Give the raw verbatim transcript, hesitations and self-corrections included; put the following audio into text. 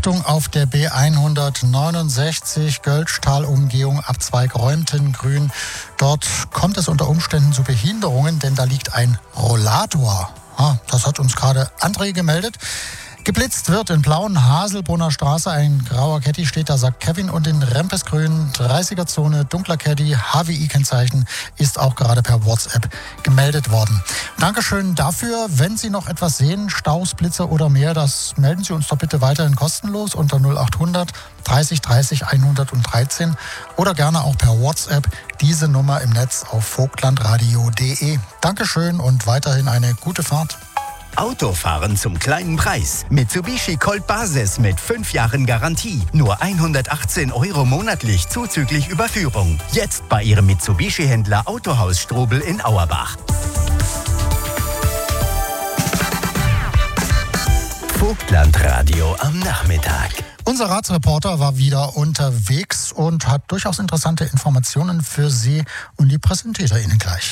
Achtung auf der B hundertneunundsechzig, Gölschtal-Umgehung, Abzweig Räumten-Grün. Dort kommt es unter Umständen zu Behinderungen, denn da liegt ein Rollator. Ah, das hat uns gerade André gemeldet. Geblitzt wird in Blauen, Haselbrunner Straße, ein grauer Caddy steht da, sagt Kevin, und in Rempesgrün, dreißiger-Zone, dunkler Caddy, H W I-Kennzeichen, ist auch gerade per WhatsApp gemeldet worden. Dankeschön dafür. Wenn Sie noch etwas sehen, Staus, Blitze oder mehr, das melden Sie uns doch bitte weiterhin kostenlos unter null achthundert dreißig dreißig hundertdreizehn oder gerne auch per WhatsApp, diese Nummer im Netz auf vogtlandradio punkt de. Dankeschön und weiterhin eine gute Fahrt. Autofahren zum kleinen Preis. Mitsubishi Colt Basis mit fünf Jahren Garantie. Nur hundertachtzehn Euro monatlich zuzüglich Überführung. Jetzt bei Ihrem Mitsubishi-Händler Autohaus Strobel in Auerbach. Vogtlandradio am Nachmittag. Unser Ratsreporter war wieder unterwegs und hat durchaus interessante Informationen für Sie und die präsentiert er Ihnen gleich.